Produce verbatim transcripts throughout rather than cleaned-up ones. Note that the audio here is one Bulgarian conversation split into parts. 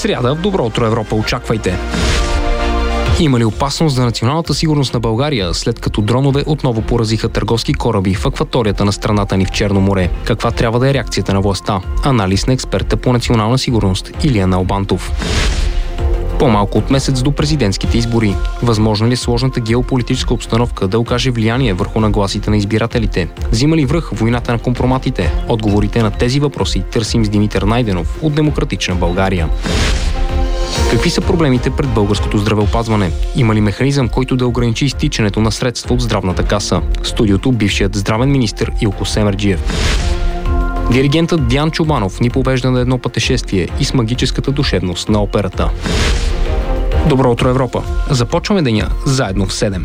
сряда в Добро утро Европа очаквайте. Има ли опасност за националната сигурност на България, след като дронове отново поразиха търговски кораби в акваторията на страната ни в Черно море? Каква трябва да е реакцията на властта? Анализ на експерта по национална сигурност Илия Налбантов. По-малко от месец до президентските избори. Възможно ли е сложната геополитическа обстановка да окаже влияние върху нагласите на избирателите? Взима ли връх войната на компроматите? Отговорите на тези въпроси търсим с Димитър Найденов от Демократична България. Какви са проблемите пред българското здравеопазване? Има ли механизъм, който да ограничи изтичането на средства от здравната каса? В студиото бившият здравен министър Илко Семерджиев. Диригентът Диан Чобанов ни повежда на едно пътешествие и с магическата душевност на операта. Добро утро, Европа! Започваме деня заедно в седем.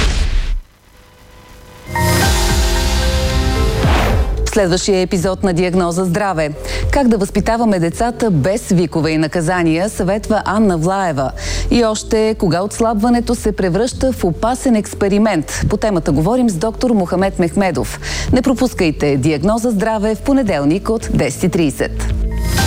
Следващия епизод на Диагноза здраве. Как да възпитаваме децата без викове и наказания, съветва Анна Влаева. И още, кога отслабването се превръща в опасен експеримент. По темата говорим с доктор Мохамед Мехмедов. Не пропускайте Диагноза здраве в понеделник от десет и тридесет.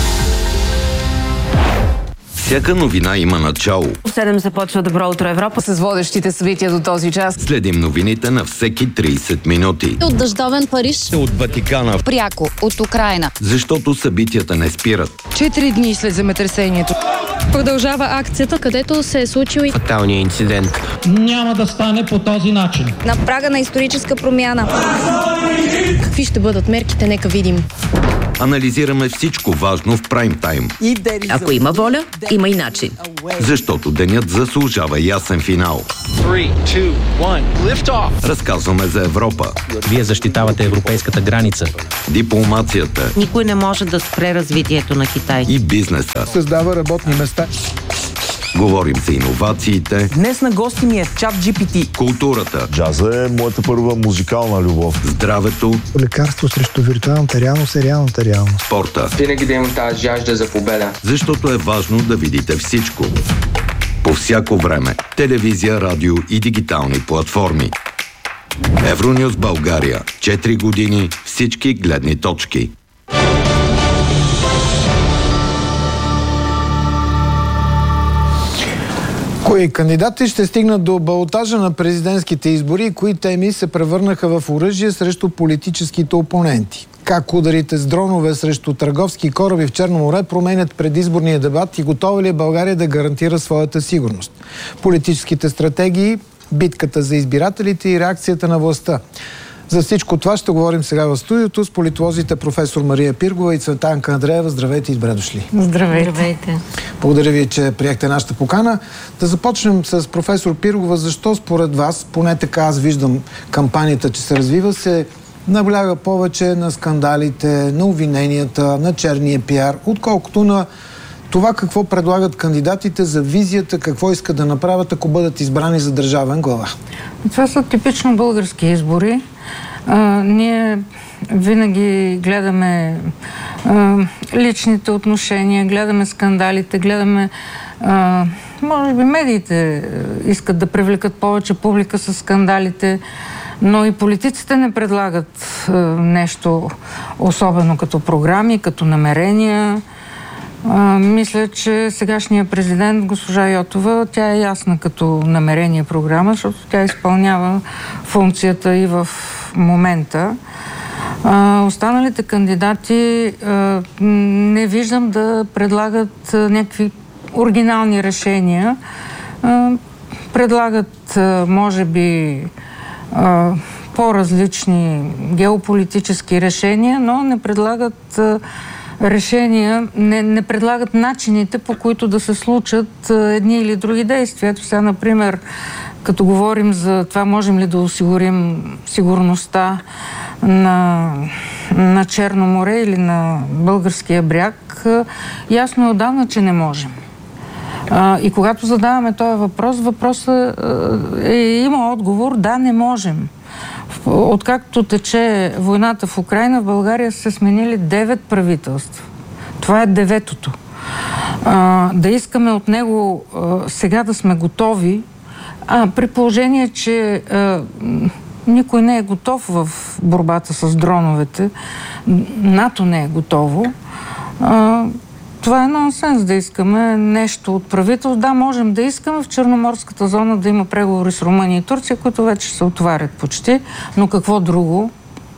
Всяка новина има начало. В седем започва Добро утро Европа с водещите събития до този час. Следим новините на всеки тридесет минути. От дъждовен Париж. От Ватикана. Пряко от Украйна. Защото събитията не спират. Четири дни след земетресението продължава акцията, където се е случил и фаталният инцидент. Няма да стане по този начин. На прага на историческа промяна. Какви ще бъдат мерките, нека видим. Анализираме всичко важно в прайм тайм. Ако има воля, има и начин. Защото денят заслужава ясен финал. три, два, едно, lift off. Разказваме за Европа. Вие защитавате европейската граница. Дипломацията. Никой не може да спре развитието на Китай. И бизнеса. Създава работни места. Говорим за иновациите. Днес на гости ми е ChatGPT. Културата. Джаза е моята първа музикална любов. Здравето. Лекарство срещу виртуалната реалност е реалната реалност. Спорта. Винаги да имам тази жажда за победа. Защото е важно да видите всичко. По всяко време. Телевизия, радио и дигитални платформи. Евронюс България. Четири години. Всички гледни точки. Кои кандидати ще стигнат до балотажа на президентските избори и кои теми се превърнаха в оръжие срещу политическите опоненти? Как ударите с дронове срещу търговски кораби в Черно море променят предизборния дебат и готова ли е България да гарантира своята сигурност? Политическите стратегии, битката за избирателите и реакцията на властта. За всичко това ще говорим сега в студиото с политолозите професор Мария Пиргова и Цветанка Андреева. Здравейте и добре дошли. Здравейте. Здравейте. Благодаря ви, че приехте нашата покана. Да започнем с професор Пиргова. Защо според вас, поне така аз виждам кампанията, че се развива, се набляга повече на скандалите, на обвиненията, на черния пиар, отколкото на това какво предлагат кандидатите за визията, какво искат да направят, ако бъдат избрани за държавен глава? Това са типично български избори. А, ние винаги гледаме а, личните отношения, гледаме скандалите, гледаме... А, може би медиите искат да привлекат повече публика с скандалите, но и политиците не предлагат а, нещо особено като програми, като намерения. А, мисля, че сегашният президент, госпожа Йотова, тя е ясна като намерение програма, защото тя изпълнява функцията и в момента. А, останалите кандидати а, не виждам да предлагат а, някакви оригинални решения. А, предлагат, а, може би, а, по-различни геополитически решения, но не предлагат а, решения, не, не предлагат начините, по които да се случат а, едни или други действия. Ето сега, например, като говорим за това, можем ли да осигурим сигурността на, на Черно море или на българския бряг, а, ясно е отдавна, че не можем. А, и когато задаваме този въпрос, въпросът е, има отговор, да, не можем. Откакто тече войната в Украйна, в България са сменили девет правителства. Това е деветото. А, да искаме от него а, сега да сме готови, а, при положение, че а, никой не е готов в борбата с дроновете, НАТО не е готово, а, Това е нонсенс да искаме нещо от правителство. Да, можем да искаме в Черноморската зона да има преговори с Румъния и Турция, които вече се отварят почти, но какво друго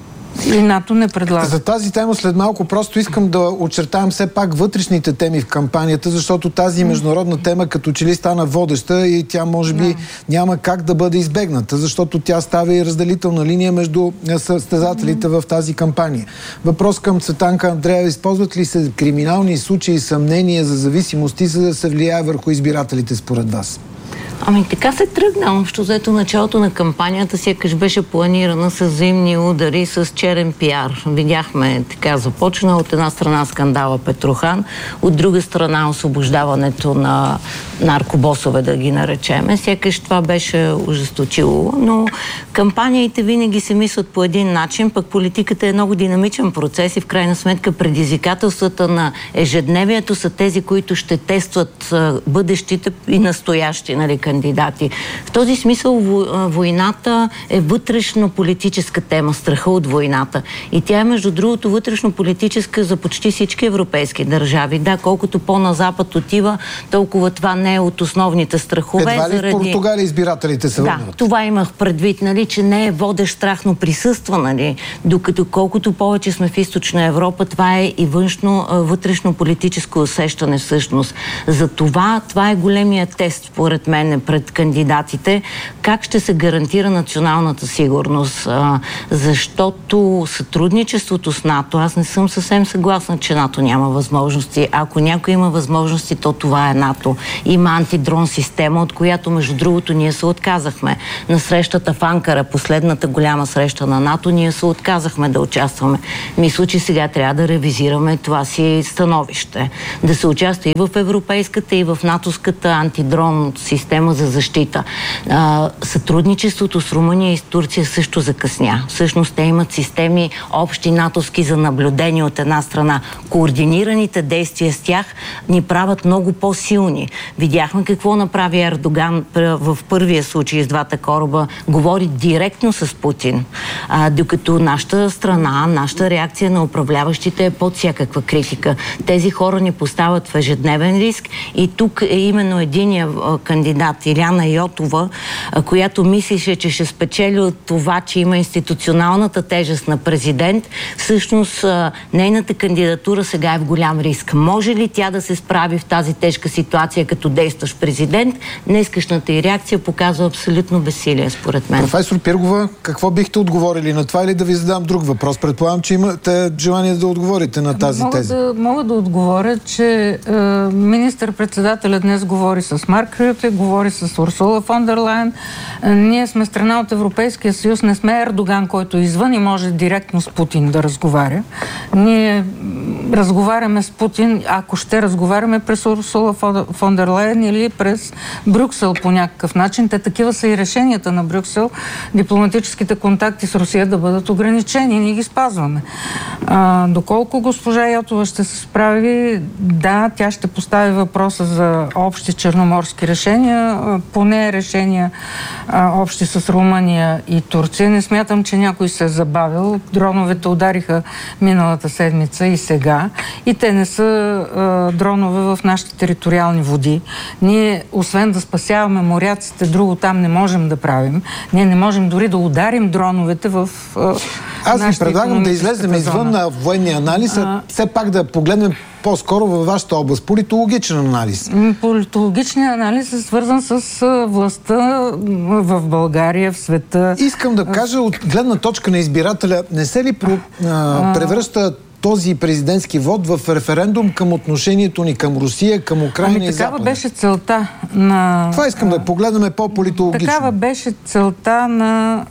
и НАТО не предлага. За тази тема след малко просто искам да очертаем все пак вътрешните теми в кампанията, защото тази международна тема като че ли стана водеща и тя може би няма как да бъде избегната, защото тя става и разделителна линия между състезателите в тази кампания. Въпрос към Цветанка Андреева: използват ли се криминални случаи и съмнения за зависимости, за да се влияе върху избирателите според вас? Ами така се тръгна. Общо взето началото на кампанията сякаш беше планирана с взаимни удари, с черен пиар. Видяхме, така започна от една страна скандала Петрохан, от друга страна освобождаването на наркобосове, да ги наречеме. Сякаш това беше ожесточило, но кампаниите винаги се мислят по един начин, пък политиката е много динамичен процес и в крайна сметка предизвикателствата на ежедневието са тези, които ще тестват бъдещите и настоящи, нали, кандидати. В този смисъл войната е вътрешно-политическа тема, страха от войната. И тя е, между другото, вътрешно-политическа за почти всички европейски държави. Да, колкото по-на запад отива, толкова това не е от основните страхове. Едва ли заради... в Португалия избирателите се върнат? Да, това имах предвид, нали, че не е водещ страх, но присъства, нали, докато колкото повече сме в Източна Европа, това е и външно, вътрешно-политическо усещане всъщност. За това, това е големия тест, според мен, пред кандидатите, как ще се гарантира националната сигурност. А, защото сътрудничеството с НАТО, аз не съм съвсем съгласна, че НАТО няма възможности. Ако някой има възможности, то това е НАТО. Има антидрон система, от която, между другото, ние се отказахме. На срещата в Анкара, последната голяма среща на НАТО, ние се отказахме да участваме. Мисля, че сега трябва да ревизираме това си становище. Да се участва и в европейската, и в натовската антидрон система за защита. А, сътрудничеството с Румъния и с Турция също закъсня. Всъщност те имат системи общи натовски за наблюдение от една страна. Координираните действия с тях ни правят много по-силни. Видяхме какво направи Ердоган в първия случай с двата кораба. Говори директно с Путин. А, докато нашата страна, нашата реакция на управляващите е под всякаква критика. Тези хора ни поставят в ежедневен риск и тук е именно единия кандидат, Иляна Йотова, която мислеше, че ще спечели от това, че има институционалната тежест на президент. Всъщност нейната кандидатура сега е в голям риск. Може ли тя да се справи в тази тежка ситуация като действащ президент? Днескашната й реакция показва абсолютно безсилие, според мен. Професор Пиргова, какво бихте отговорили на това или да ви задам друг въпрос? Предполагам, че имате желание да отговорите на тази мога теза. Да, мога да отговоря, че е, министър-председателят днес говори с Марк Рюте, говори с Урсула фон дер Лайен. Е, ние сме страна от Европейския съюз, не сме Ердоган, който е извън и може директно с Путин да разговаря. Ние разговаряме с Путин, ако ще разговаряме през Урсула фон дер Лайен или през Брюксел по някакъв начин. Те такива са и решенията на Брюксел. Дипломатическите контакти с Русия да бъдат ограничени. Ние ги спазваме. А, доколко госпожа Йотова ще се справи, да, тя ще постави въпроса за общи черноморски решения, поне решения а, общи с Румъния и Турция. Не смятам, че някой се е забавил. Дроновете удариха миналата седмица и сега. И те не са а, дронове в нашите териториални води. Ние, освен да спасяваме моряците, друго там не можем да правим. Ние не можем дори да ударим дроновете в а, Аз ви предлагам да излезем извън на военния анализ, а все пак да погледнем по-скоро във вашата област. Политологичен анализ. Политологичният анализ е свързан с властта в България, в света. Искам да кажа, от гледна точка на избирателя, не се ли про, а, превръща този президентски вод в референдум към отношението ни към Русия, към Украина ами, и Запада? Такава беше целта на... Това искам да погледнем по-политологично. Такава беше целта на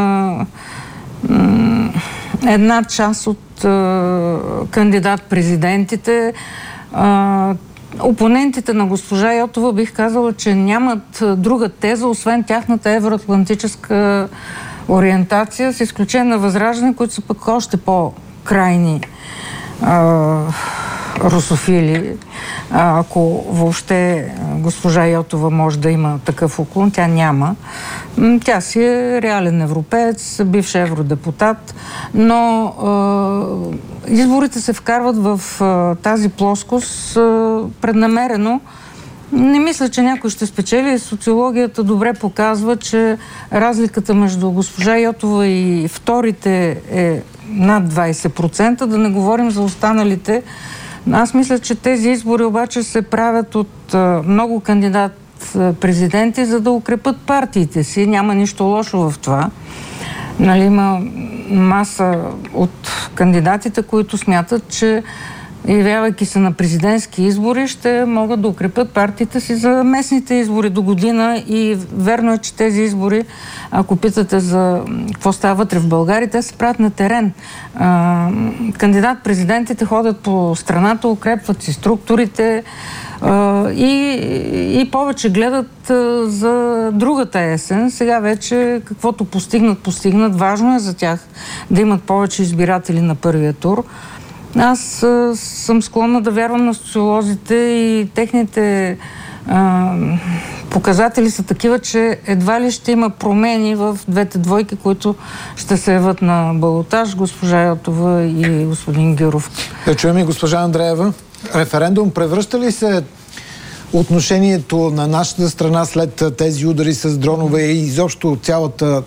а, една част от а, кандидат-президентите. А, опонентите на госпожа Йотова, бих казала, че нямат друга теза, освен тяхната евроатлантическа ориентация, с изключение на Възраждане, които са пък още по-крайни а, русофили. А, ако въобще госпожа Йотова може да има такъв уклон, тя няма. Тя си е реален европеец, бивш евродепутат, но а, изборите се вкарват в а, тази плоскост а, преднамерено. Не мисля, че някой ще спечели. Социологията добре показва, че разликата между госпожа Йотова и вторите е над двайсет процента, да не говорим за останалите. Аз мисля, че тези избори обаче се правят от а, много кандидат-президенти, за да укрепят партиите си. Няма нищо лошо в това. Нали, има маса от кандидатите, които смятат, че явявайки се на президентски избори, ще могат да укрепят партиите си за местните избори до година. И верно е, че тези избори, ако питате за какво става вътре в България, те се правят на терен. А, кандидат-президентите ходят по страната, укрепват си структурите а, и, и повече гледат а, за другата есен. Сега вече каквото постигнат, постигнат. Важно е за тях да имат повече избиратели на първия тур. Аз а, съм склонна да вярвам на социолозите и техните а, показатели са такива, че едва ли ще има промени в двете двойки, които ще се яват на балотаж, госпожа Йотова и господин Гюров. Да чуем и госпожа Андреева. Референдум превръща ли се отношението на нашата страна след тези удари с дронове и изобщо цялата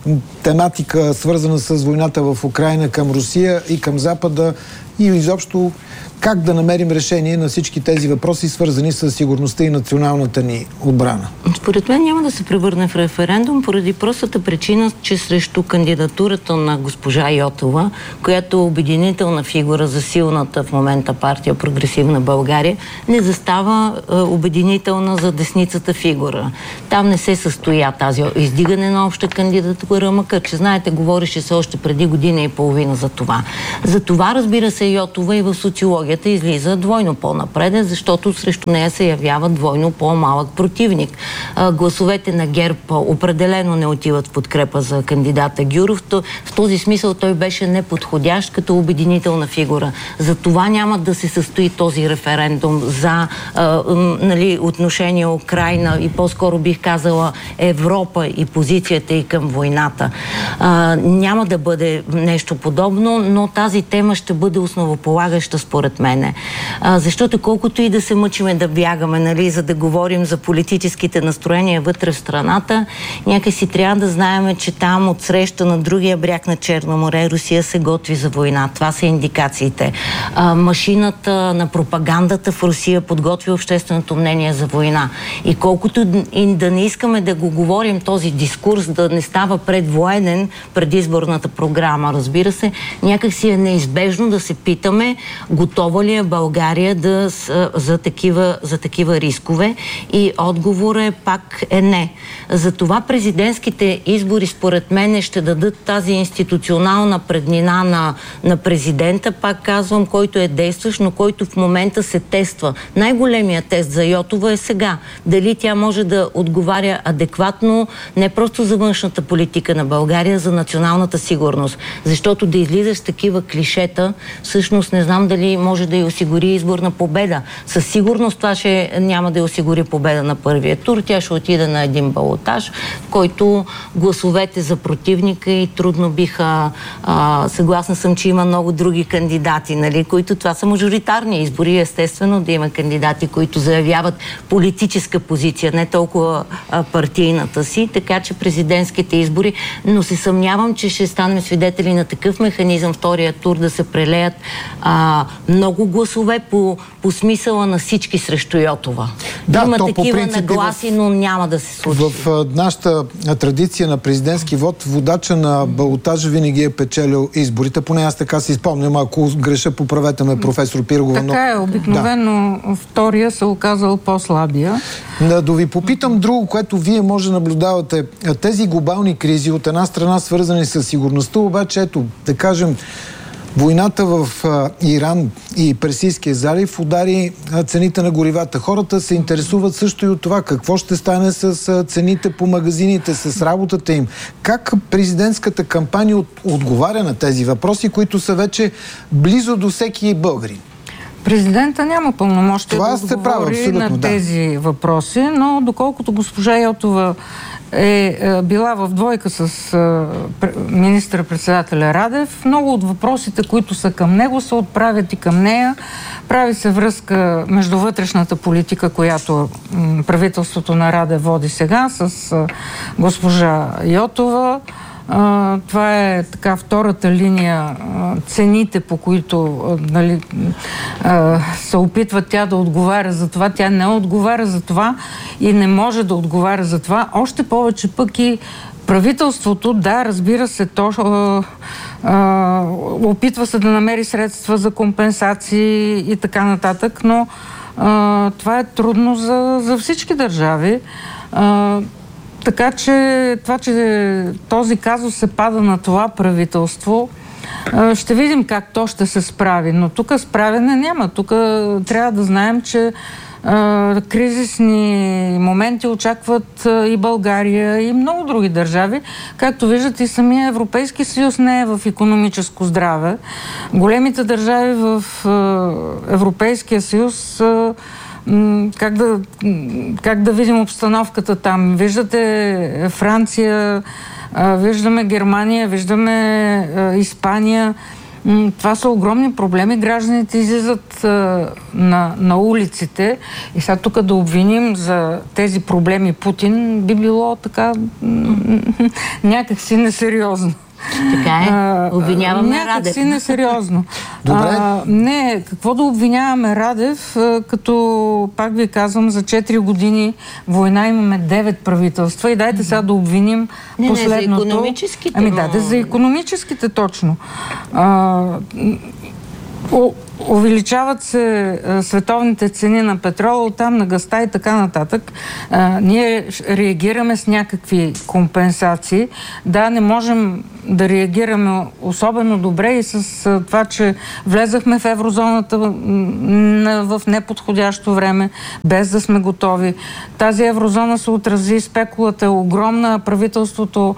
тематика, свързана с войната в Украйна към Русия и към Запада, и изобщо как да намерим решение на всички тези въпроси, свързани с сигурността и националната ни отбрана? Според мен няма да се превърне в референдум поради простата причина, че срещу кандидатурата на госпожа Йотова, която е обединителна фигура за силната в момента партия Прогресивна България, не застава е, обединителна за десницата фигура. Там не се състоя тази издигане на обща кандидатура, макар че, знаете, говореше се още преди година и половина за това. За това, разбира се, Йотова и в социология излиза двойно по-напред, защото срещу нея се явява двойно по-малък противник. Гласовете на ГЕРБ определено не отиват в подкрепа за кандидата Гюров. В този смисъл той беше неподходящ като обединителна фигура. За това няма да се състои този референдум за а, нали, отношение Украйна и по-скоро бих казала Европа и позицията и към войната. А, няма да бъде нещо подобно, но тази тема ще бъде основополагаща според мене. А, защото колкото и да се мъчиме да бягаме, нали, за да говорим за политическите настроения вътре в страната, някакси трябва да знаем, че там от среща на другия бряг на Черно море Русия се готви за война. Това са индикациите. А, машината на пропагандата в Русия подготви общественото мнение за война. И колкото и да не искаме да го говорим този дискурс, да не става предвоенен предизборната програма, разбира се, някакси е неизбежно да се питаме, готова ли е България да, за, такива, за такива рискове, и отговорът е пак е не. Затова президентските избори според мен ще дадат тази институционална преднина на, на президента, пак казвам, който е действащ, но който в момента се тества. Най-големият тест за Йотова е сега. Дали тя може да отговаря адекватно не просто за външната политика на България, за националната сигурност. Защото да излизаш с такива клишета, всъщност не знам дали може да й осигури изборна победа. Със сигурност това ще няма да й осигури победа на първия тур. Тя ще отиде на един балотаж, в който гласовете за противника и трудно биха... А, съгласна съм, че има много други кандидати, нали, които това са мажоритарни избори. Естествено да има кандидати, които заявяват политическа позиция, не толкова а, партийната си, така че президентските избори, но се съмнявам, че ще станем свидетели на такъв механизъм втория тур да се прелеят а, много гласове по, по смисъла на всички срещу Йотова. Да, има то, такива принцип, нагласи, в, но няма да се случи. В а, нашата традиция на президентски вод, водача на балотажа винаги е печелил изборите. Поне аз така си спомням, ако греша, поправете ме, професор Пирогова. Така е, обикновено да. Втория се оказал по-слабия. Да, да ви попитам друго, което вие може да наблюдавате. Тези глобални кризи, от една страна свързани с сигурността, обаче ето, да кажем, войната в а, Иран и Персийския залив удари а, цените на горивата. Хората се интересуват също и от това какво ще стане с а, цените по магазините, с работата им. Как президентската кампания от, отговаря на тези въпроси, които са вече близо до всеки българин? Президента няма пълномощие да отговори на да. тези въпроси, но доколкото госпожа Йотова е, е била в двойка с е, министър-председателя Радев, много от въпросите, които са към него, се отправят и към нея. Прави се връзка между вътрешната политика, която м, правителството на Радев води сега, с е, госпожа Йотова. А, това е така втората линия, а, цените, по които а, нали, а, се опитва тя да отговаря за това. Тя не отговаря за това и не може да отговаря за това. Още повече пък и правителството, да, разбира се, то а, а, опитва се да намери средства за компенсации и така нататък, но а, това е трудно за, за всички държави. А, Така че това, че този казус се пада на това правителство, ще видим как то ще се справи. Но тук справяне няма. Тук трябва да знаем, че а, кризисни моменти очакват и България, и много други държави. Както виждате, и самия Европейски съюз не е в икономическо здраве. Големите държави в а, Европейския съюз а, Как да, как да видим обстановката там? Виждате Франция, виждаме Германия, виждаме Испания. Това са огромни проблеми. Гражданите излизат на, на улиците и сега тук да обвиним за тези проблеми Путин би било така някакси несериозно. Така е. Обвиняваме Радев. Някак си несериозно. А, не, какво да обвиняваме Радев, като, пак ви казвам, за четири години война имаме девет правителства и дайте сега да обвиним не, последното. Не, за икономическите. Ами да, за икономическите точно. А, о, увеличават се а, световните цени на петрола, оттам на газта и така нататък. А, ние реагираме с някакви компенсации. Да, не можем да реагираме особено добре и с а, това, че влезахме в еврозоната м- в неподходящо време, без да сме готови. Тази еврозона се отрази, спекулата е огромна, правителството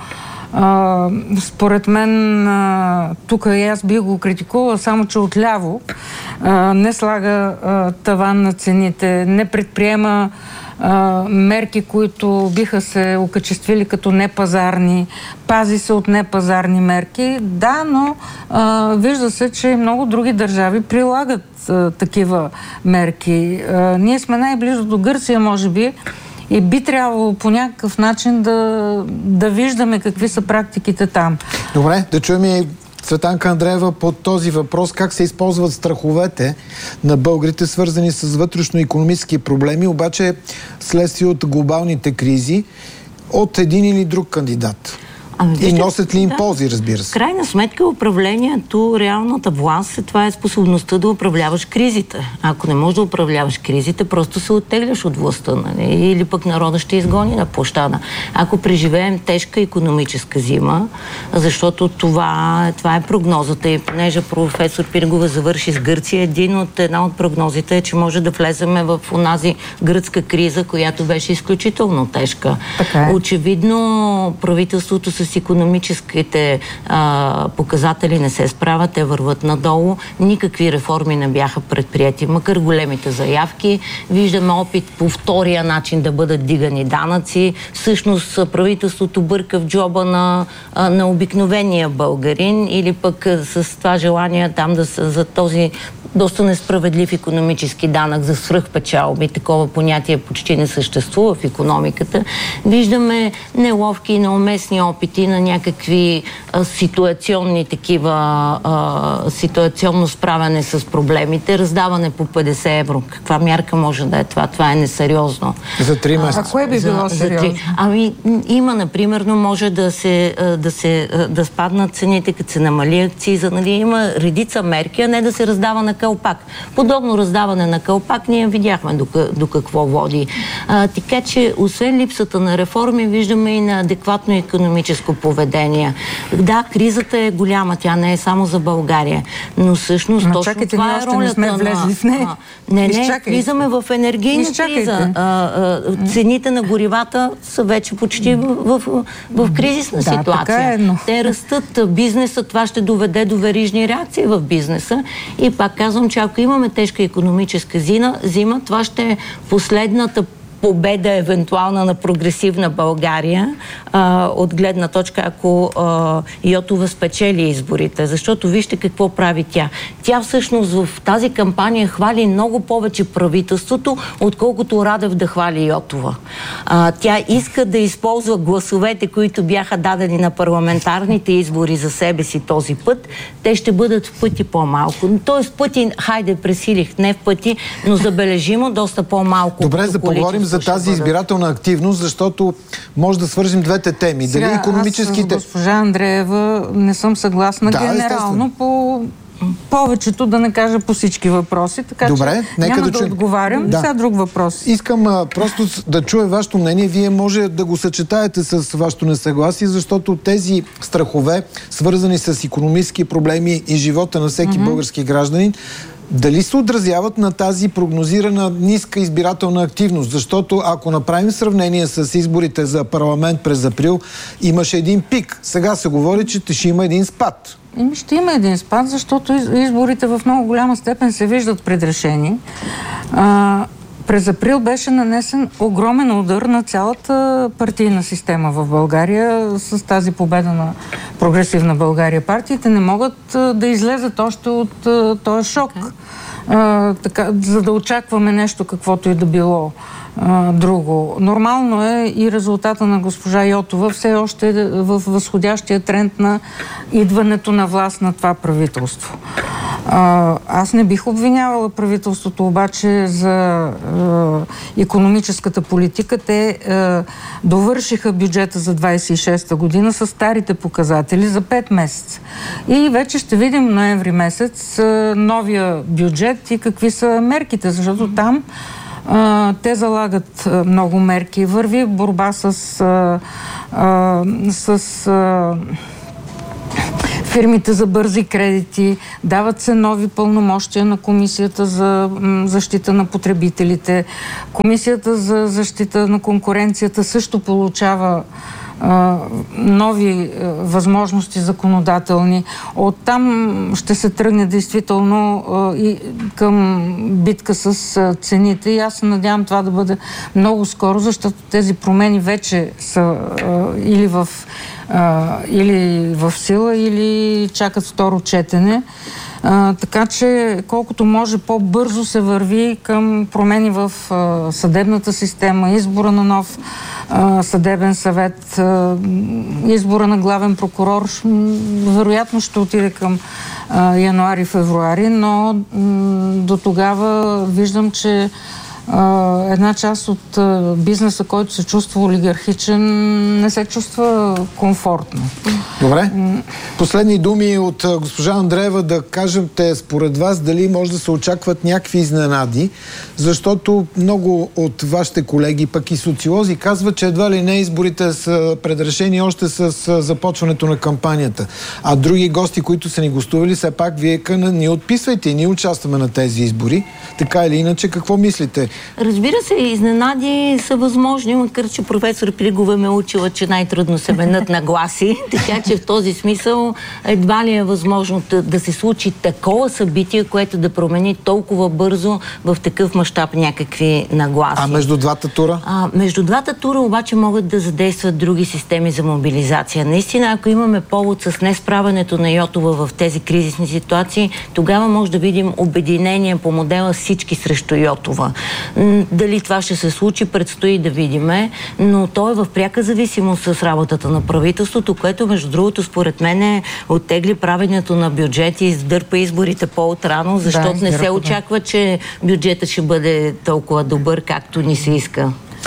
Uh, според мен uh, тук и аз бих го критикувала, само че отляво uh, не слага uh, таван на цените, не предприема uh, мерки, които биха се окачествили като непазарни, пази се от непазарни мерки. Да, но uh, вижда се, че много други държави прилагат uh, такива мерки. Uh, ние сме най-близо до Гърция, може би, и би трябвало по някакъв начин да, да виждаме какви са практиките там. Добре, да чуем и Цветанка Андреева по този въпрос. Как се използват страховете на българите, свързани с вътрешно-икономически проблеми, обаче следствие от глобалните кризи, от един или друг кандидат? Ами, и носят ли им да. ползи, разбира се? В крайна сметка управлението, реалната власт, това е способността да управляваш кризите. Ако не можеш да управляваш кризите, просто се оттегляш от властта, нали? Или пък народа ще изгони на площада. Ако преживеем тежка икономическа зима, защото това, това е прогнозата и понеже професор Пиргова завърши с Гърция, един от, една от прогнозите е, че може да влеземе в онази гръцка криза, която беше изключително тежка. Така е. Очевидно правителството с икономическите а, показатели не се справят, те върват надолу. Никакви реформи не бяха предприяти, макар големите заявки. Виждаме опит по втория начин да бъдат дигани данъци. Всъщност правителството бърка в джоба на, а, на обикновения българин или пък а, с това желание там да са за този доста несправедлив икономически данък за свръхпечалби. Такова понятие почти не съществува в икономиката. Виждаме неловки и неуместни опити на някакви а, ситуационни такива а, ситуационно справяне с проблемите. Раздаване по петдесет евро. Каква мярка може да е това? Това е несериозно. За три месеца. А кое би било за, сериозно? За ами, има, например, но може да се да, се, да спаднат цените, като се намали акциза. Нали? Има редица мерки, а не да се раздава на кълпак. Подобно раздаване на кълпак ние видяхме до, до какво води. А, така че, освен липсата на реформи, виждаме и на адекватно икономическо политическо поведение. Да, кризата е голяма, тя не е само за България, но всъщност но точно чакайте, това е ролята не сме влезли в нея. Не, не, Изчакайте. влизаме в енергийна криза. А, а, цените на горивата са вече почти в, в, в, в кризисна да, ситуация. Така е, но... Те растат, бизнеса, това ще доведе до верижни реакции в бизнеса. И пак казвам, че ако имаме тежка икономическа зима, зима това ще е последната победа евентуална на прогресивна България а, от гледна точка, ако а, Йотова спечели изборите. Защото вижте какво прави тя. Тя всъщност в тази кампания хвали много повече правителството, отколкото Радев да хвали Йотова. А, тя иска да използва гласовете, които бяха дадени на парламентарните избори за себе си този път. Те ще бъдат в пъти по-малко. Тоест пъти, хайде, пресилих, не в пъти, но забележимо доста по-малко. Добре, да поговорим за тази избирателна активност, защото може да свържим двете теми. Сега, Дали икономическите... аз с госпожа Андреева не съм съгласна да, генерално по повечето, да не кажа по всички въпроси, така Добре, че няма да, да чу... отговарям. Да. Сега друг въпрос. Искам а, просто да чуя вашето мнение. Вие може да го съчетаете с вашето несъгласие, защото тези страхове, свързани с икономически проблеми и живота на всеки mm-hmm. български гражданин, дали се отразяват на тази прогнозирана ниска избирателна активност? Защото ако направим сравнение с изборите за парламент през април, имаше един пик. Сега се говори, че ще има един спад. Ими ще има един спад, защото изборите в много голяма степен се виждат предрешени. А, през април беше нанесен огромен удар на цялата партийна система в България с тази победа на Прогресивна България. Партиите не могат а, да излезат още от а, този шок, а, така, за да очакваме нещо, каквото и да било а, друго. Нормално е и резултата на госпожа Йотова все още е в възходящия тренд на идването на власт на това правителство. А, аз не бих обвинявала правителството обаче за е, икономическата политика. Те е, довършиха бюджета за двайсет и шеста година с старите показатели за пет месеца. И вече ще видим ноември месец е, новия бюджет и какви са мерките, защото там е, те залагат е, много мерки. Върви борба с е, е, с е, фирмите за бързи кредити, дават се нови пълномощия на Комисията за защита на потребителите. Комисията за защита на конкуренцията също получава а, нови а, възможности законодателни. Оттам ще се тръгне действително а, и към битка с а, цените. И аз се надявам това да бъде много скоро, защото тези промени вече са а, или в Uh, или в сила, или чакат второ четене. Uh, така че колкото може по-бързо се върви към промени в uh, съдебната система, избора на нов uh, съдебен съвет, uh, избора на главен прокурор, вероятно ще отиде към uh, януари-февруари, но um, до тогава виждам, че Uh, една част от uh, бизнеса, който се чувства олигархичен, не се чувства комфортно. Добре. Последни думи от uh, госпожа Андреева, да кажете според вас дали може да се очакват някакви изненади, защото много от вашите колеги, пък и социолози, казват, че едва ли не изборите са предрешени още с uh, започването на кампанията. А други гости, които са ни гостували, все пак вие къна, ни отписвайте и ние участваме на тези избори. Така или иначе, какво мислите? Разбира се, изненади са възможни, макар че професор Плигова ме учила, че най-трудно се менят нагласи, така че в този смисъл едва ли е възможно да се случи такова събитие, което да промени толкова бързо в такъв мащаб някакви нагласи. А между двата тура? А, между двата тура обаче могат да задействат други системи за мобилизация. Наистина, ако имаме повод с несправянето на Йотова в тези кризисни ситуации, тогава може да видим обединение по модела всички срещу Йотова. Дали това ще се случи, предстои да видиме, но то е в пряка зависимост с работата на правителството, което между другото според мен е оттегли правенето на бюджет и издърпа изборите по-отрано, защото да, не се очаква, че бюджетът ще бъде толкова добър, както ни се иска.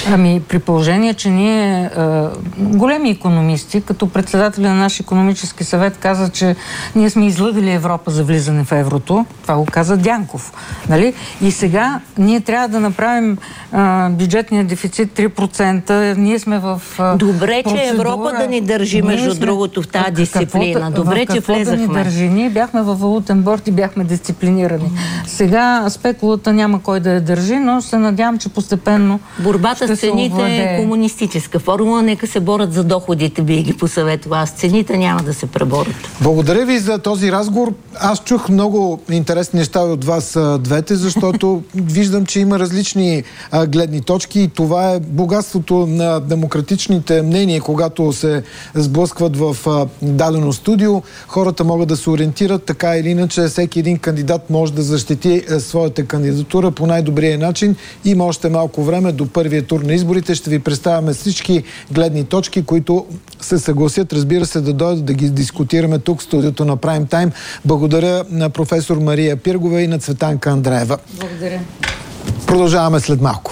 Ами, при положение, че ние а, големи икономисти, като председателя на наш икономически съвет каза, че ние сме излъгали Европа за влизане в еврото. Това го каза Дянков. Нали? И сега ние трябва да направим а, бюджетния дефицит три процента. Ние сме в а, Добре, процедура. че Европа да ни държи, между сме... другото, в тази дисциплина. Добре, че влезахме. Да ни държи. Ние бяхме във валутен борд и бяхме дисциплинирани. Сега спекулата няма кой да я държи, но се надявам, че постепенно борбата с цените е комунистическа формула. Нека се борят за доходите, би ги посъветвала. Аз цените няма да се преборят. Благодаря ви за този разговор. Аз чух много интересни неща от вас двете, защото виждам, че има различни а, гледни точки и това е богатството на демократичните мнения, когато се сблъскват в а, дадено студио. Хората могат да се ориентират така или иначе. Всеки един кандидат може да защити а, своята кандидатура по най-добрия начин. Има още малко време до първия тур на изборите. Ще ви представяме всички гледни точки, които се съгласят, разбира се, да дойдат да ги дискутираме тук в студиото на Prime Time. Благодаря на професор Мария Пиргова и на Цветанка Андреева. Благодаря. Продължаваме след малко.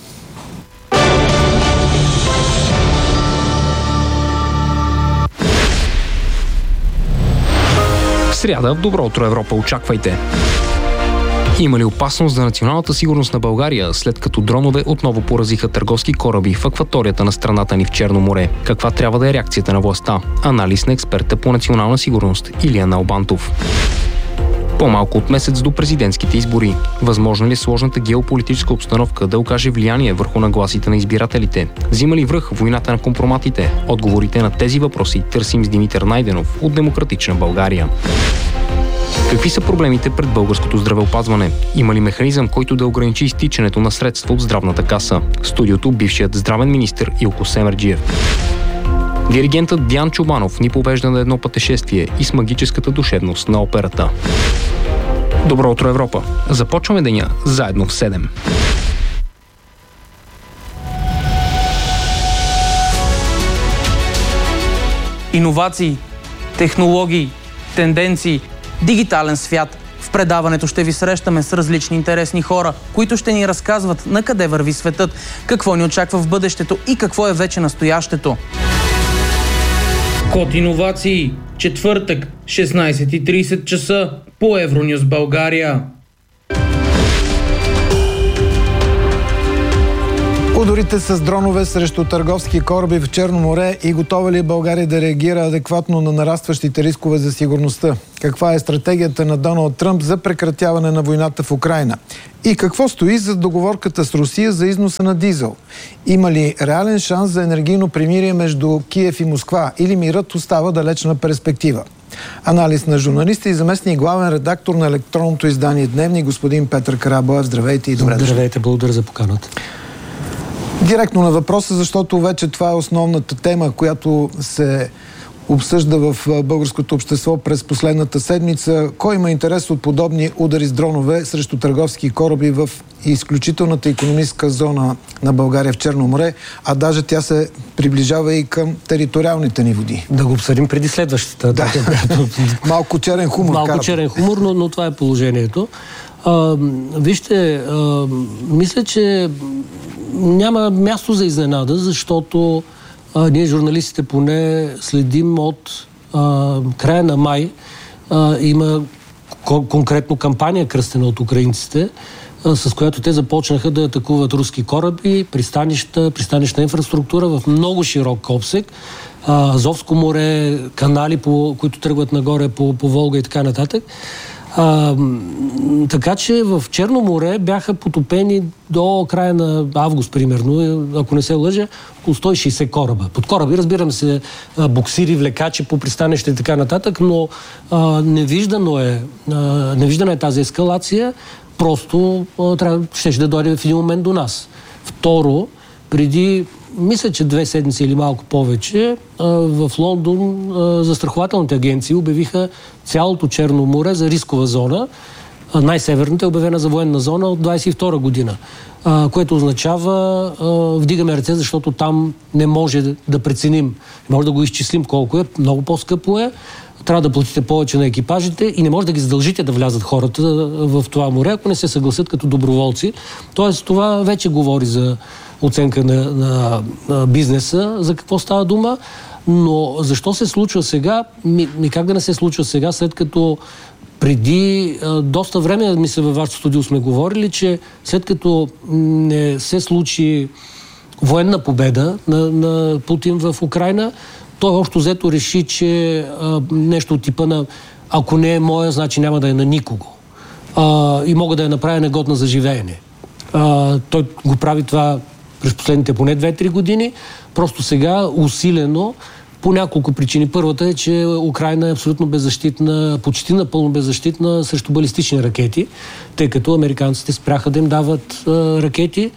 В сряда в Добро утро Европа очаквайте. Има ли опасност за националната сигурност на България, след като дронове отново поразиха търговски кораби в акваторията на страната ни в Черно море? Каква трябва да е реакцията на властта? Анализ на експерта по национална сигурност Илия Налбантов. По-малко от месец до президентските избори. Възможно ли сложната геополитическа обстановка да окаже влияние върху нагласите на избирателите? Взима ли връх войната на компроматите? Отговорите на тези въпроси търсим с Димитър Найденов от Демократична България. Какви са проблемите пред българското здравеопазване? Има ли механизъм, който да ограничи изтичането на средства от здравната каса? В студиото бившият здравен министър Илко Семерджиев. Диригентът Диан Чубанов ни повежда на едно пътешествие и с магическата душевност на операта. Добро утро, Европа! Започваме деня заедно в седем. Иновации, технологии, тенденции, дигитален свят. В предаването ще ви срещаме с различни интересни хора, които ще ни разказват на къде върви светът, какво ни очаква в бъдещето и какво е вече настоящето. Код иновации. Четвъртък, шестнайсет и трийсет часа по Евронюс България. Ударите с дронове срещу търговски кораби в Черно море и готова ли е България да реагира адекватно на нарастващите рискове за сигурността? Каква е стратегията на Доналд Тръмп за прекратяване на войната в Украйна? И какво стои за договорката с Русия за износа на дизел? Има ли реален шанс за енергийно примирие между Киев и Москва или мирът остава далечна перспектива? Анализ на журналиста и заместник главен редактор на електронното издание Дневник, господин Петър Карабоев. Здравейте и добре дошли. Здравейте, благодаря за поканата. Директно на въпроса, защото вече това е основната тема, която се обсъжда в българското общество през последната седмица. Кой има интерес от подобни удари с дронове срещу търговски кораби в изключителната икономическа зона на България в Черно море, а даже тя се приближава и към териториалните ни води? Да го обсъдим преди следващата. Да. Малко черен хумор. Малко карате. черен хумор, но, но това е положението. А, вижте, а, мисля, че няма място за изненада, защото а, ние, журналистите, поне следим от а, края на май. А, има кон- конкретно кампания, кръстена от украинците, а, с която те започнаха да атакуват руски кораби, пристанища, пристанищна инфраструктура в много широк обсег. А, Азовско море, канали, по, които тръгват нагоре по, по Волга и така нататък. А, така че в Черно море бяха потопени до края на август, примерно, ако не се лъжа, около сто и шейсет кораба. Под кораби, разбирам се, буксири, влекачи по пристанище и така нататък, но а, невиждано е, а, невиждана е тази ескалация, просто а, трябва, ще, ще да дойде в един момент до нас. Второ, преди, мисля, че две седмици или малко повече, в Лондон застрахователните агенции обявиха цялото Черно море за рискова зона. Най-северната е обявена за военна зона от двайсет и втора година, което означава вдигаме ръце, защото там не може да преценим, може да го изчислим колко е, много по-скъпо е. трябва да платите повече на екипажите и не може да ги задължите да влязат хората в това море, ако не се съгласят като доброволци. Тоест, това вече говори за оценка на, на, на бизнеса, за какво става дума. Но защо се случва сега? Ми, ми как да не се случва сега, след като преди а, доста време, мисля, във вашето студио сме говорили, че след като не се случи военна победа на, на Путин в Украйна, той общо взето реши, че а, нещо от типа на ако не е моя, значи няма да е на никого. А, и мога да я направя негодна за живеене. А, той го прави това през последните поне две-три години. Просто сега усилено по няколко причини. Първата е, че Украйна е абсолютно беззащитна, почти напълно беззащитна срещу балистични ракети, тъй като американците спряха да им дават а, ракети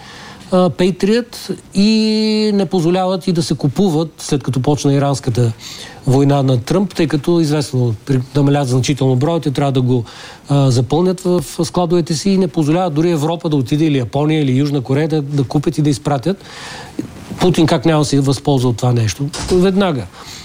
Patriot и не позволяват и да се купуват, след като почна иранската война на Тръмп, тъй като известно намалят значително броите, трябва да го а, запълнят в, в складовете си и не позволяват дори Европа да отиде или Япония или Южна Корея да, да купят и да изпратят. Путин как няма да се възползва от това нещо? Веднага.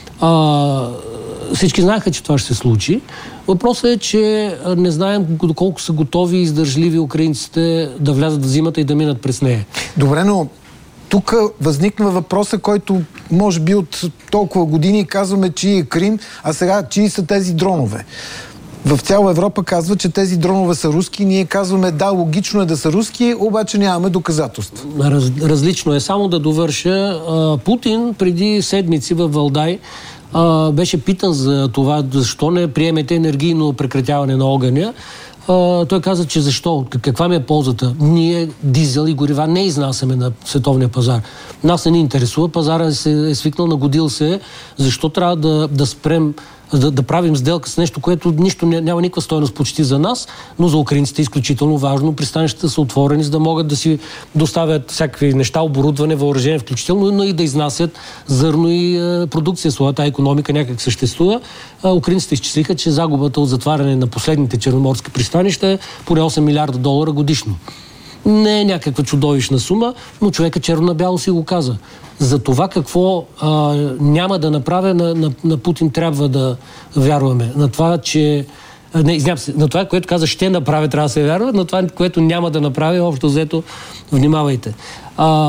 А, всички знаеха, че това ще се случи. Въпросът е, че не знаем доколко са готови и издържливи украинците да влязат в зимата и да минат през нея. Добре, но тук възникна въпроса, който може би от толкова години казваме, чии е Крим, а сега чии са тези дронове. В цяла Европа казва, че тези дронове са руски. Ние казваме, да, логично е да са руски, обаче нямаме доказателства. Раз, различно е. Само да довърша. Путин преди седмици във Валдай а, беше питан за това, защо не приемете енергийно прекратяване на огъня. А, той каза, че защо? Каква ми е ползата? Ние дизел и горива не изнасяме на световния пазар. Нас не ни интересува. Пазара се е свикнал, нагодил се. Защо трябва да, да спрем Да, да правим сделка с нещо, което нищо няма никаква стойност почти за нас, но за украинците е изключително важно. Пристанищата са отворени, за да могат да си доставят всякакви неща, оборудване, въоръжение включително, но и да изнасят зърно и е, продукция. Своята икономика някак съществува. А, украинците изчислиха, че загубата от затваряне на последните черноморски пристанища е поне осем милиарда долара годишно. Не е някаква чудовищна сума, но човека черно на бяло си го каза. За това какво а, няма да направя, на, на, на Путин трябва да вярваме. На това, че... Не, извинявам се, на това, което каза ще направя, трябва да се вярва, на това, което няма да направя, общо взето, внимавайте. А,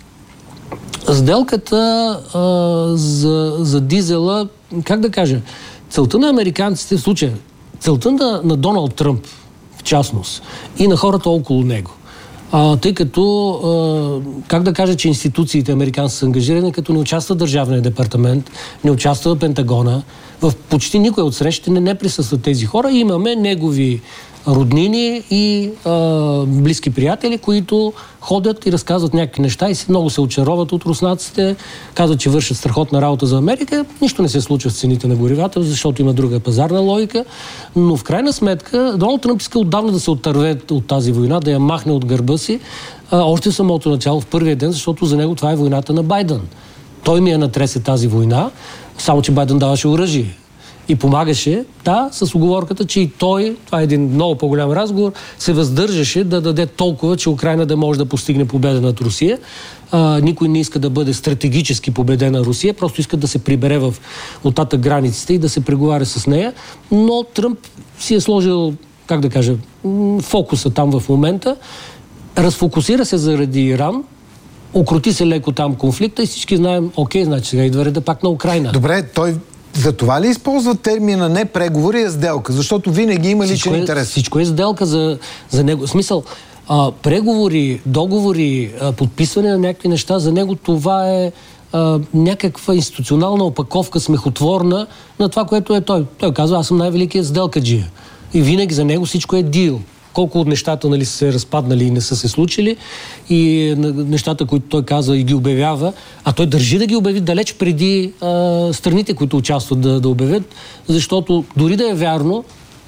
сделката а, за, за дизела, как да кажа, целта на американците в случая, целта на, на Доналд Тръмп, в частност, и на хората около него, А, тъй като, а, как да кажа, че институциите американски са ангажирани, като не участва Държавния департамент, не участва Пентагона. В почти никой от срещите не, не присъстват тези хора. Имаме негови роднини и а, близки приятели, които ходят и разказват някакви неща и много се очароват от руснаците, казват, че вършат страхотна работа за Америка. Нищо не се случва с цените на горивата, защото има друга пазарна логика. Но в крайна сметка Доналд Тръмп иска отдавна да се отърве от тази война, да я махне от гърба си, а, още в самото начало, в първия ден, защото за него това е войната на Байден. Той ми я натресе тази война, само че Байден даваше оръжие. И помагаше, да, с уговорката, че и той, това е един много по-голям разговор, се въздържаше да даде толкова, че Украйна да може да постигне победа над Русия. А, никой не иска да бъде стратегически победена Русия, просто иска да се прибере в оттатък границите и да се преговаря с нея. Но Тръмп си е сложил, как да кажа, фокуса там в момента, разфокусира се заради Иран, укрути се леко там конфликта и всички знаем, окей, значи сега идва реда пак на Украйна. Добре, той за това ли използва термина не преговори, а сделка? Защото винаги има личен интерес. Всичко е сделка за, за него. В смисъл, а, преговори, договори, а, подписване на някакви неща, за него това е а, някаква институционална опаковка, смехотворна на това, което е той. Той казва, аз съм най-великият сделкаджия. И винаги за него всичко е дил. Колко от нещата, нали, са се разпаднали и не са се случили и нещата, които той казва и ги обявява, а той държи да ги обяви далеч преди а, страните, които участват да, да обявят, защото дори да е вярно,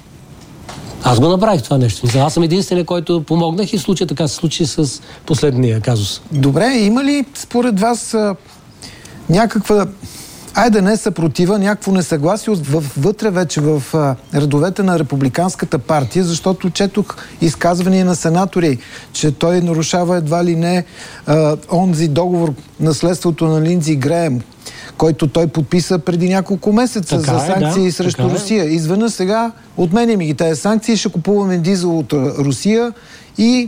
аз го направих това нещо. Аз съм единственият, който помогнах и в случая така се случи с последния казус. Добре, има ли според вас а, някаква... Айде не съпротива, някакво несъгласие вътре вече в а, редовете на Републиканската партия, защото четох изказвания на сенатори, че той нарушава едва ли не а, онзи договор, наследството на Линдзи Греем, който той подписа преди няколко месеца така за санкции е, да, срещу така Русия. Изведнъж сега отменяме ги тези санкции, ще купуваме дизел от Русия и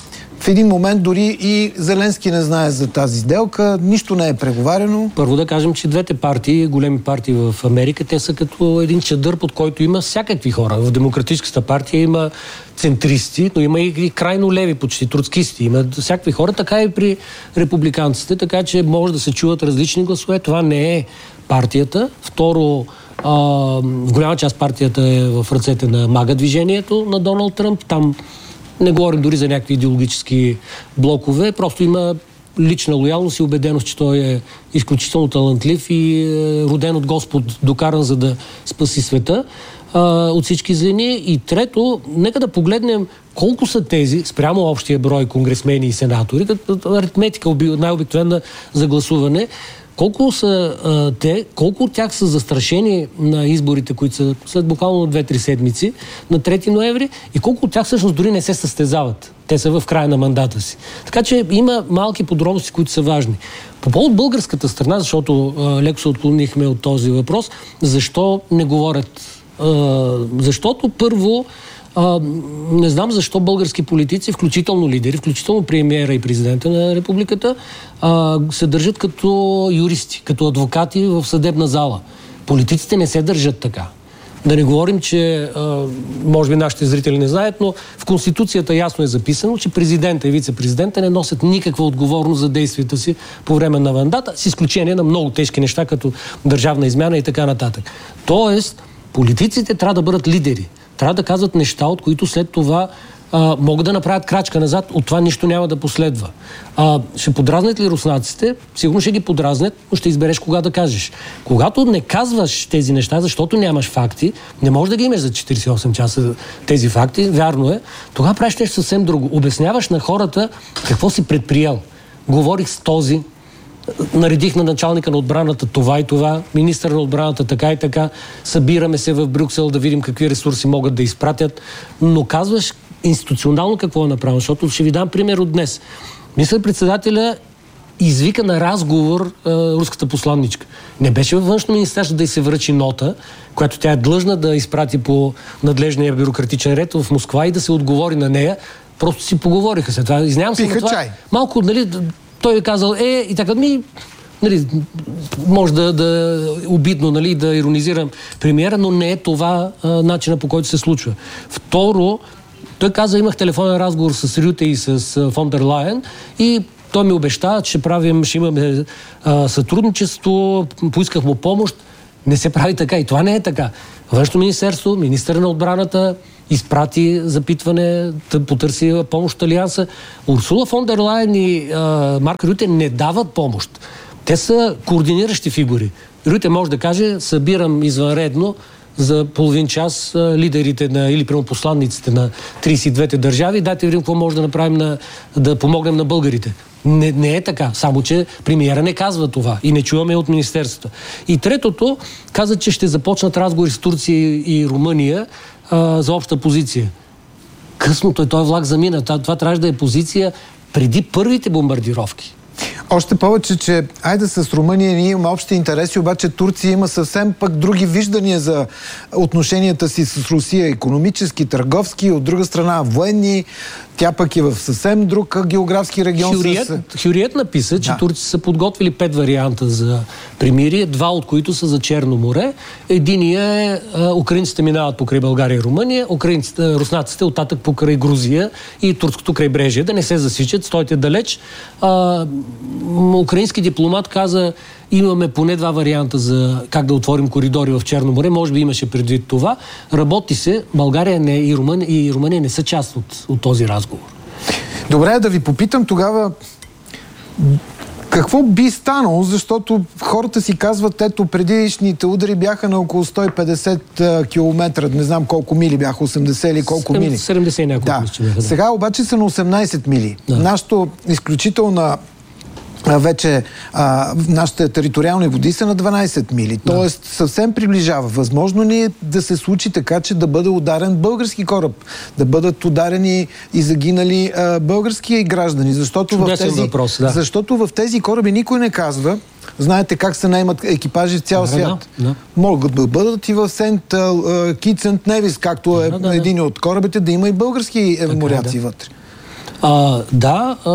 в един момент дори и Зеленски не знае за тази сделка, нищо не е преговарено. Първо да кажем, че двете партии, големи партии в Америка, те са като един чадър, под който има всякакви хора. В Демократическата партия има центристи, но има и крайно леви, почти троцкисти. Има всякакви хора, така и при републиканците, така че може да се чуват различни гласове. Това не е партията. Второ, а, в голяма част партията е в ръцете на мага движението на Доналд Тръмп. Там не говорим дори за някакви идеологически блокове, просто има лична лоялност и убеденост, че той е изключително талантлив и е роден от Господ, докаран за да спаси света а, от всички злини. И трето, нека да погледнем колко са тези, спрямо общия брой конгресмени и сенатори, като аритметика най-обикновена за гласуване, колко са а, те, колко от тях са застрашени на изборите, които са след буквално две-три седмици, на трети ноември, и колко от тях всъщност дори не се състезават. Те са в края на мандата си. Така че има малки подробности, които са важни. По повод българската страна, защото а, леко се отклонихме от този въпрос, защо не говорят? А, защото първо, А, не знам защо български политици, включително лидери, включително премиера и президента на републиката, а, се държат като юристи, като адвокати в съдебна зала. Политиците не се държат така. Да не говорим, че а, може би нашите зрители не знаят, но в Конституцията ясно е записано, че президента и вице-президента не носят никаква отговорност за действията си по време на мандата, с изключение на много тежки неща, като държавна измяна и така нататък. Тоест, политиците трябва да бъдат лидери. Трябва да казват неща, от които след това а, могат да направят крачка назад. От това нищо няма да последва. А, ще подразнят ли руснаците? Сигурно ще ги подразнят, но ще избереш кога да кажеш. Когато не казваш тези неща, защото нямаш факти, не можеш да ги имаш за четирийсет и осем часа тези факти, вярно е, тогава правиш нещо съвсем друго. Обясняваш на хората какво си предприел. Говорих с този, наредих на началника на отбраната това и това, министър на отбраната така и така, събираме се в Брюксел да видим какви ресурси могат да изпратят, но казваш институционално какво е направено, защото ще ви дам пример от днес. Министър-председателя извика на разговор а, руската посланничка. Не беше във външно министерство да й се връчи нота, която тя е длъжна да изпрати по надлежния бюрократичен ред в Москва и да се отговори на нея. Просто си поговориха се. Това, изнявам се на това. Чай. Малко, нали, той е казал, е, и така, ми, нали, може да, да обидно, нали, да иронизирам премиера, но не е това а, начина, по който се случва. Второ, той каза, имах телефонен разговор с Рюте и с а, фон дер Лайен и той ми обеща, че ще правим, ще имаме а, сътрудничество, поисках му помощ. Не се прави така и това не е така. Външно министерство, министър на отбраната изпрати запитване, да потърси помощ от Алианса. Урсула фон дер Лайен и а, Марк Рюте не дават помощ. Те са координиращи фигури. Рюте може да каже, събирам извънредно за половин час а, лидерите на, или прямо посланниците на трийсет и двете държави. Дайте видим какво може да направим, на, да помогнем на българите. Не, не е така. Само, че премиера не казва това и не чуваме от министерството. И третото, каза, че ще започнат разговори с Турция и Румъния а, за обща позиция. Късно той, той влак замина. Това, това трябваше да е позиция преди първите бомбардировки. Още повече, че айде с Румъния ние имаме общи интереси, обаче Турция има съвсем пък други виждания за отношенията си с Русия, икономически, търговски, от друга страна военни. Тя пък е в съвсем друг географски регион. Хюриет, с... Хюриет написа, че да. Турци са подготвили пет варианта за примирие, два от които са за Черно море. Единия е, украинците минават покрай България и Румъния, украинците, руснаците оттатък покрай Грузия и турското крайбрежие. Да не се засичат, стойте далеч. А, украински дипломат каза, имаме поне два варианта за как да отворим коридори в Черно море. Може би имаше предвид това. Работи се. България не, и, Румъния, и Румъния не са част от, от този разговор. Добре, да ви попитам тогава какво би станало, защото хората си казват, ето предишните удари бяха на около сто и петдесет километра, не знам колко мили бяха, осемдесет или колко мили. седемдесет няколко да. Бяха, да. Сега обаче са на осемнайсет мили. Да. Нашето изключителна вече а, нашите териториални води са на дванайсет мили. Да. Тоест съвсем приближава. Възможно ли е да се случи така, че да бъде ударен български кораб? Да бъдат ударени и загинали а, български граждани? Защото в, тези, въпрос, да. защото в тези кораби никой не казва Знаете как се наемат екипажи в цял да, свят. Да, да. Могат да бъдат и в Сент Китс Невис, както е да, да, един от корабите, да има и български така, моряци да. вътре. А, да, а,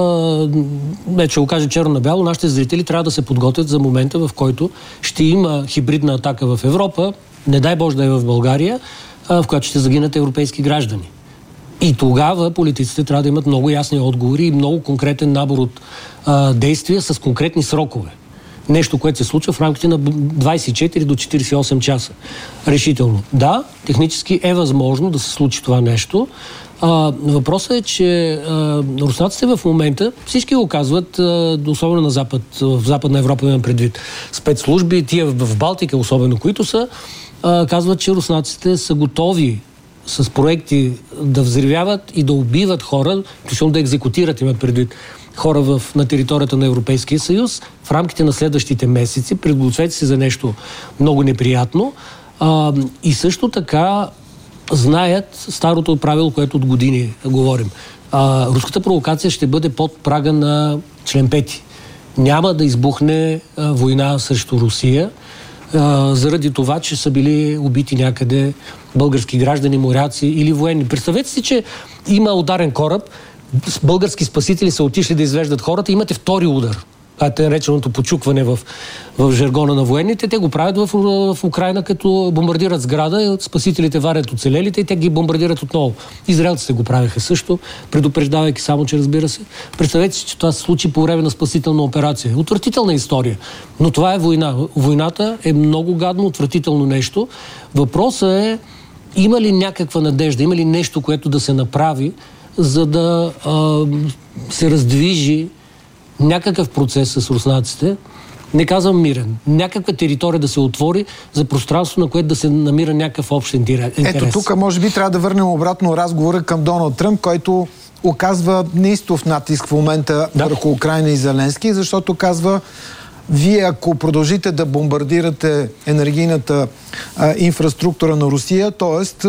вече го кажа черно на бяло, нашите зрители трябва да се подготвят за момента, в който ще има хибридна атака в Европа, не дай Боже да е в България, а, в която ще загинат европейски граждани. И тогава политиците трябва да имат много ясни отговори и много конкретен набор от а, действия с конкретни срокове. Нещо, което се случва в рамките на двайсет и четири до четирийсет и осем часа. Решително. Да, технически е възможно да се случи това нещо. А, въпросът е, че а, руснаците в момента, всички го казват, а, особено на Запад, в Западна Европа имам предвид, спецслужби, тия в Балтика особено, които са, а, казват, че руснаците са готови с проекти да взривяват и да убиват хора, включително да екзекутират, имат предвид хора в, на територията на Европейския съюз в рамките на следващите месеци. Подгответе се за нещо много неприятно. А, и също така знаят старото правило, което от години говорим. А, руската провокация ще бъде под прага на член пети. Няма да избухне а, война срещу Русия, а, заради това, че са били убити някъде български граждани, моряци или военни. Представете си, че има ударен кораб, български спасители са отишли да извеждат хората, имате втори удар. Това е нареченото почукване в, в жаргона на военните. Те го правят в, в Украйна, като бомбардират сграда, спасителите варят оцелелите и те ги бомбардират отново. Израелците го правеха също, предупреждавайки само, че разбира се. Представете си, че това се случи по време на спасителна операция. Отвратителна история. Но това е война. Войната е много гадно, отвратително нещо. Въпросът е, има ли някаква надежда, има ли нещо, което да се направи, за да а, се раздвижи някакъв процес с руснаците, не казвам мирен, някаква територия да се отвори за пространство, на което да се намира някакъв общ интерес. Ето тук може би трябва да върнем обратно разговора към Доналд Тръмп, който оказва неистов натиск в момента да. върху Украйна и Зеленски, защото казва: вие, ако продължите да бомбардирате енергийната а, инфраструктура на Русия, т.е.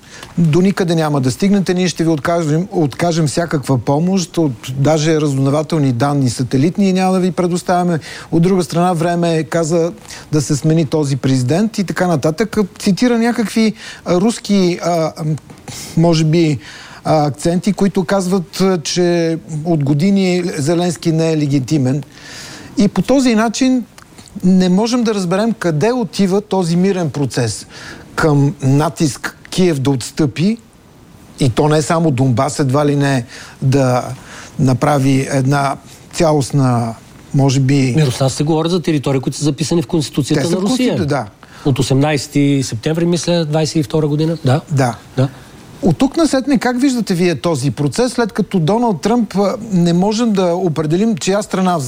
до никъде няма да стигнете, ние ще ви откажем, откажем всякаква помощ, от даже разузнавателни данни сателитни и няма да ви предоставяме. От друга страна, време е каза да се смени този президент и така нататък. Цитира някакви а, руски, а, може би, а, акценти, които казват, че от години Зеленски не е легитимен. И по този начин не можем да разберем къде отива този мирен процес. Към натиск Киев да отстъпи, и то не само Донбас, едва ли не да направи една цялостна, може би... Мирослав се говори за територии, които са записани в Конституцията на Русия. Да. От осемнайсети септември, мисля, двайсет и втора година. Да. Да. да. От тук насетне, как виждате вие този процес, след като Доналд Тръмп не можем да определим чия страна